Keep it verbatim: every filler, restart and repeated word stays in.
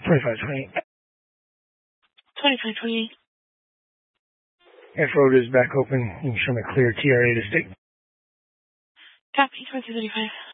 twenty-five twenty-eight. twenty-five twenty-eight. F road is back open. You can show me clear T R A to stick. Copy, twenty-two thirty-five.